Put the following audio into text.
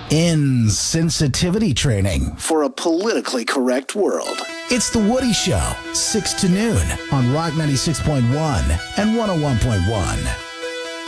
insensitivity training for a politically correct world. It's The Woody Show, 6 to noon on Rock 96.1 and 101.1.